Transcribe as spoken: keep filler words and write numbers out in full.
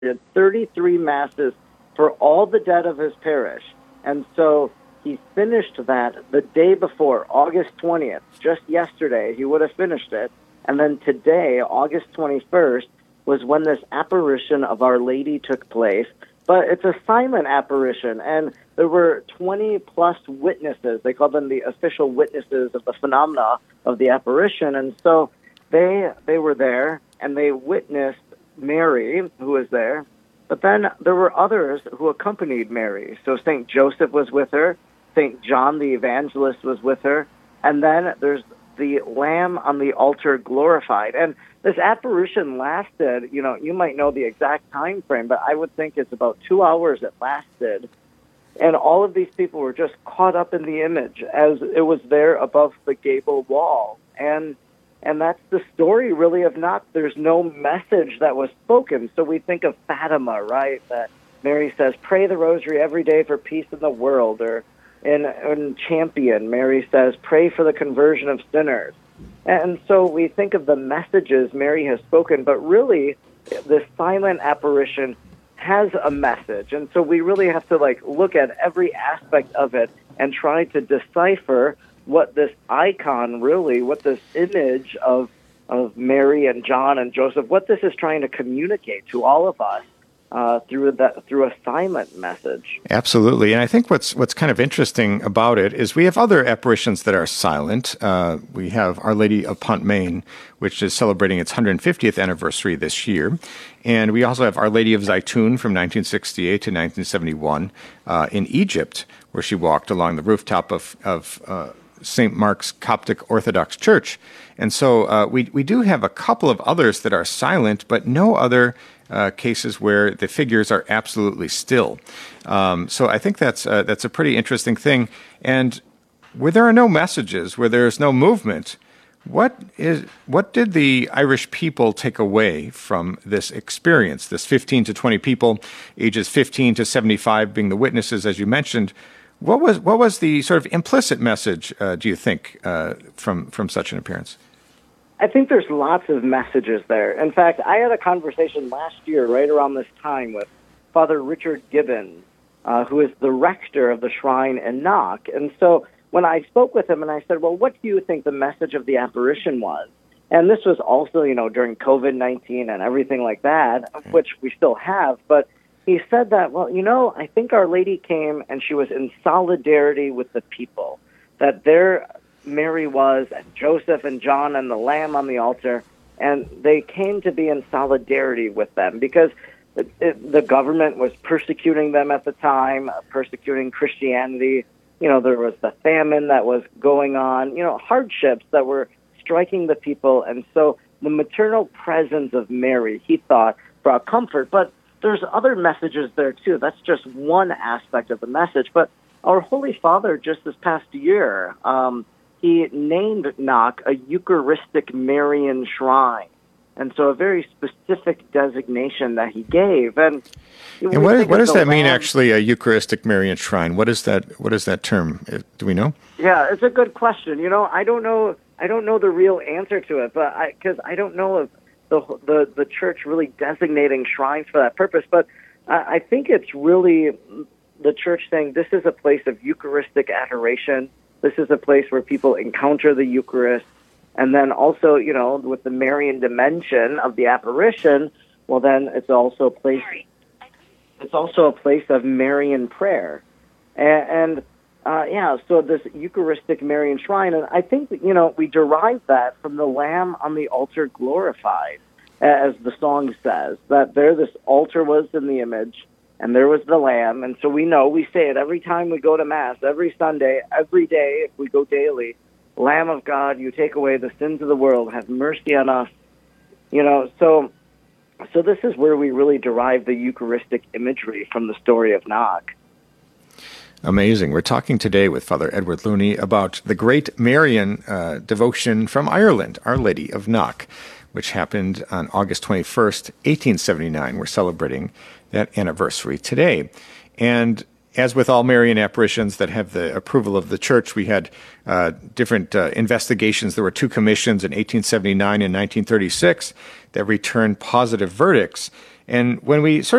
celebrated thirty-three masses for all the dead of his parish. And so he finished that the day before, August twentieth, just yesterday. He would have finished it. And then today, August twenty-first, was when this apparition of Our Lady took place. But it's a silent apparition, and there were twenty-plus witnesses. They call them the official witnesses of the phenomena of the apparition. And so they they were there, and they witnessed Mary, who was there. But then there were others who accompanied Mary. So Saint Joseph was with her. Saint John the Evangelist was with her. And then there's the Lamb on the altar glorified. And this apparition lasted, you know, you might know the exact time frame, but I would think it's about two hours it lasted. And all of these people were just caught up in the image as it was there above the gable wall. And and that's the story, really, of Knock. There's no message that was spoken. So we think of Fatima, right? That Mary says, pray the rosary every day for peace in the world. Or in, in Champion, Mary says, pray for the conversion of sinners. And so we think of the messages Mary has spoken, but really, this silent apparition has a message. And so we really have to like look at every aspect of it and try to decipher what this icon really, what this image of of Mary and John and Joseph, what this is trying to communicate to all of us uh, through that through a silent message. Absolutely, and I think what's what's kind of interesting about it is we have other apparitions that are silent. Uh, we have Our Lady of Pont-Main, which is celebrating its one hundred fiftieth anniversary this year, and we also have Our Lady of Zaytun from nineteen sixty-eight to nineteen seventy-one uh, in Egypt, where she walked along the rooftop of of uh, Saint Mark's Coptic Orthodox Church. And so uh, we we do have a couple of others that are silent, but no other uh, cases where the figures are absolutely still. Um, so I think that's uh, that's a pretty interesting thing. And where there are no messages, where there is no movement, what is what did the Irish people take away from this experience? This fifteen to twenty people, ages fifteen to seventy-five being the witnesses, as you mentioned. What was what was the sort of implicit message, uh, do you think, uh, from from such an appearance? I think there's lots of messages there. In fact, I had a conversation last year, right around this time, with Father Richard Gibbons, uh, who is the rector of the shrine in Knock. And so when I spoke with him and I said, well, what do you think the message of the apparition was? And this was also, you know, during COVID nineteen and everything like that, okay. Which we still have, but he said that, well, you know, I think Our Lady came and she was in solidarity with the people, that there Mary was, and Joseph and John and the Lamb on the altar, and they came to be in solidarity with them because it, it, the government was persecuting them at the time, uh, persecuting Christianity. You know, there was the famine that was going on, you know, hardships that were striking the people. And so the maternal presence of Mary, he thought, brought comfort. But there's other messages there, too. That's just one aspect of the message. But our Holy Father, just this past year, um, he named Knock a Eucharistic Marian shrine. And so a very specific designation that he gave. And, and what, is, what does that mean, actually, a Eucharistic Marian shrine? What is that, what is that term? Do we know? Yeah, it's a good question. You know, I don't know I don't know the real answer to it, but I because I don't know if The, the the church really designating shrines for that purpose. But I, I think it's really the church saying this is a place of Eucharistic adoration. This is a place where people encounter the Eucharist. And then also, you know, with the Marian dimension of the apparition, well, then it's also a place, it's also a place of Marian prayer. And, and uh, yeah, so this Eucharistic Marian shrine, and I think, you know, we derive that from the Lamb on the altar glorified, as the song says, that there this altar was in the image, and there was the Lamb. And so we know, we say it every time we go to Mass, every Sunday, every day, if we go daily, Lamb of God, you take away the sins of the world, have mercy on us. You know, so so this is where we really derive the Eucharistic imagery from the story of Knock. Amazing. We're talking today with Father Edward Looney about the great Marian uh, devotion from Ireland, Our Lady of Knock, which happened on August twenty-first, eighteen seventy-nine. We're celebrating that anniversary today. And as with all Marian apparitions that have the approval of the Church, we had uh, different uh, investigations. There were two commissions in eighteen seventy-nine and nineteen thirty-six that returned positive verdicts. And when we sort